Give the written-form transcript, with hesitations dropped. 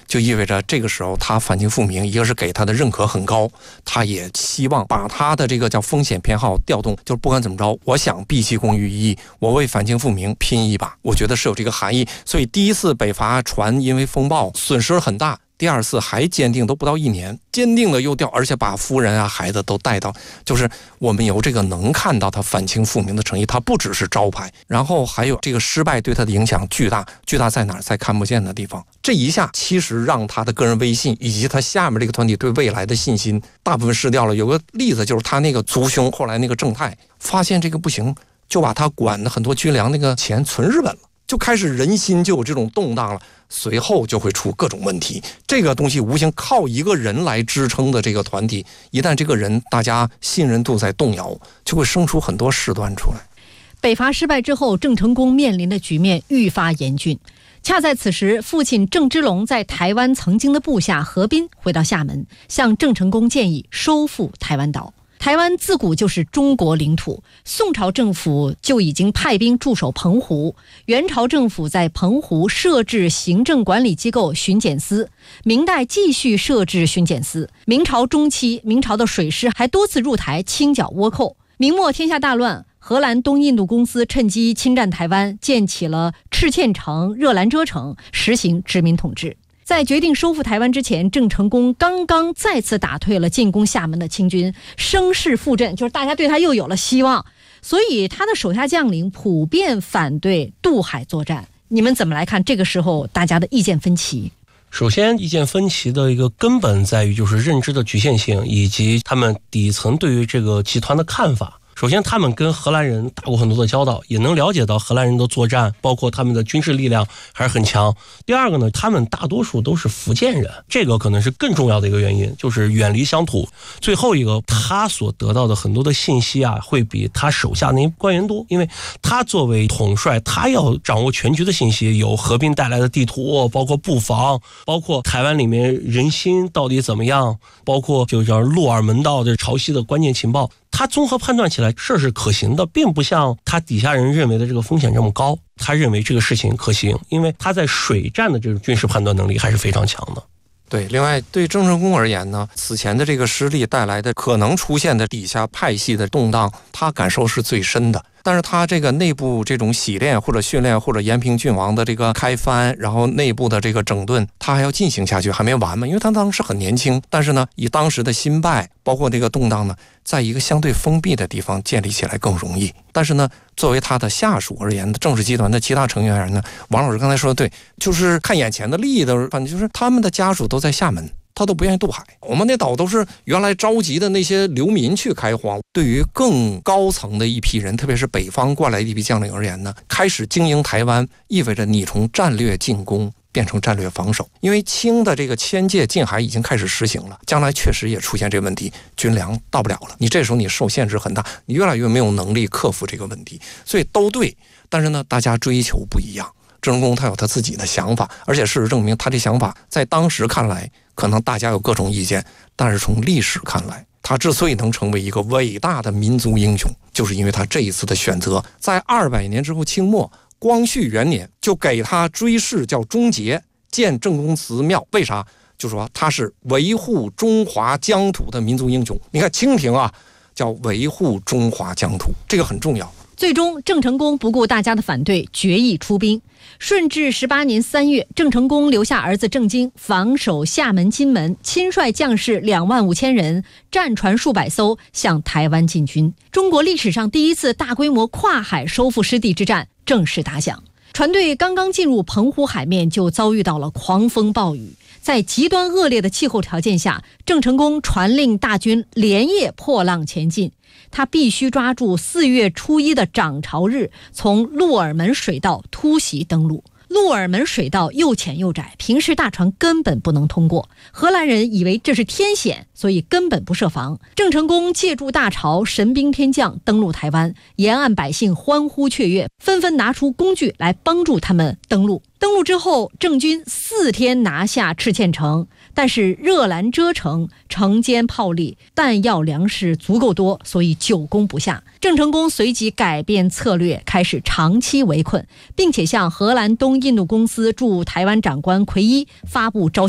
就意味着这个时候他反清复明，一个是给他的认可很高，他也希望把他的这个叫风险偏好调动，就是不管怎么着，我想毕其功于一役，我为反清复明拼一把，我觉得是有这个含义。所以第一次北伐船因为风暴损失很大，第二次还坚定，都不到1年，坚定的又调，而且把夫人啊孩子都带到，就是我们由这个能看到他反清复明的诚意，他不只是招牌，然后还有这个失败对他的影响巨大，巨大在哪儿？在看不见的地方。这一下其实让他的个人威信以及他下面这个团体对未来的信心大部分失掉了。有个例子就是他那个族兄，后来那个正太发现这个不行，就把他管的很多军粮那个钱存日本了，就开始人心就有这种动荡了，随后就会出各种问题。这个东西无形靠一个人来支撑的这个团体，一旦这个人大家信任度在动摇，就会生出很多事端出来。 北伐失败之后，郑成功面临的局面愈发严峻。恰在此时，父亲郑芝龙在台湾曾经的部下何斌回到厦门，向郑成功建议收复台湾岛。台湾自古就是中国领土，宋朝政府就已经派兵驻守澎湖，元朝政府在澎湖设置行政管理机构巡检司，明代继续设置巡检司。明朝中期，明朝的水师还多次入台清剿倭寇。明末天下大乱，荷兰东印度公司趁机侵占台湾，建起了赤堑城、热兰遮城，实行殖民统治。在决定收复台湾之前，郑成功刚刚再次打退了进攻厦门的清军，声势复振，就是大家对他又有了希望，所以他的手下将领普遍反对渡海作战。你们怎么来看这个时候大家的意见分歧？ 首先，意见分歧的一个根本在于就是认知的局限性，以及他们底层对于这个集团的看法。首先，他们跟荷兰人打过很多的交道，也能了解到荷兰人的作战，包括他们的军事力量还是很强。第二个呢，他们大多数都是福建人，这个可能是更重要的一个原因，就是远离乡土。最后一个，他所得到的很多的信息啊，会比他手下那些官员多，因为他作为统帅，他要掌握全局的信息，有合并带来的地图，包括布防，包括台湾里面人心到底怎么样，包括就叫鹿耳门道的潮汐的关键情报。他综合判断起来这是可行的，并不像他底下人认为的这个风险这么高。他认为这个事情可行，因为他在水战的这种军事判断能力还是非常强的。 对，另外对郑成功而言呢，此前的这个失利带来的可能出现的底下派系的动荡，他感受是最深的。但是他这个内部这种洗练或者训练或者延平郡王的这个开藩，然后内部的这个整顿，他还要进行下去，还没完嘛。因为他当时很年轻，但是呢，以当时的新败，包括这个动荡呢，在一个相对封闭的地方建立起来更容易。但是呢，作为他的下属而言，郑氏集团的其他成员呢，王老师刚才说的对，就是看眼前的利益的，反正就是他们的家属都在厦门，他都不愿意渡海。我们那岛都是原来召集的那些流民去开荒。对于更高层的一批人，特别是北方过来的一批将领而言呢，开始经营台湾，意味着你从战略进攻变成战略防守。因为清的这个迁界禁海已经开始实行了，将来确实也出现这个问题，军粮到不了了，你这时候你受限制很大，你越来越没有能力克服这个问题。所以都对，但是呢，大家追求不一样。郑成功他有他自己的想法，而且事实证明他这想法在当时看来可能大家有各种意见，但是从历史看来，他之所以能成为一个伟大的民族英雄，就是因为他这一次的选择。在200年之后，清末光绪元年就给他追谥叫忠节，建郑公祠庙。为啥？就说他是维护中华疆土的民族英雄。你看清廷啊，叫维护中华疆土，这个很重要。 最终，郑成功不顾大家的反对，决意出兵。顺治18年3月，郑成功留下儿子郑经防守厦门、金门，亲率将士25000人，战船数百艘向台湾进军。中国历史上第一次大规模跨海收复失地之战正式打响。船队刚刚进入澎湖海面，就遭遇到了狂风暴雨。在极端恶劣的气候条件下，郑成功传令大军连夜破浪前进。他必须抓住4月初1的涨潮日，从鹿耳门水道突袭登陆。鹿耳门水道又浅又窄，平时大船根本不能通过。荷兰人以为这是天险，所以根本不设防。郑成功借助大潮，神兵天降，登陆台湾，沿岸百姓欢呼雀跃，纷纷拿出工具来帮助他们登陆。登陆之后，郑军4天拿下赤堑城，但是热兰遮城城坚炮利，弹药粮食足够多，所以久攻不下。郑成功随即改变策略，开始长期围困，并且向荷兰东印度公司驻台湾长官奎一发布招